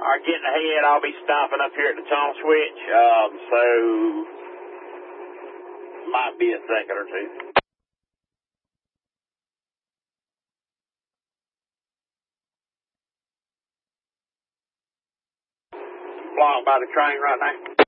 are getting ahead. I'll be stopping up here at the tunnel switch, so might be a second or two. Blocked by the train right now.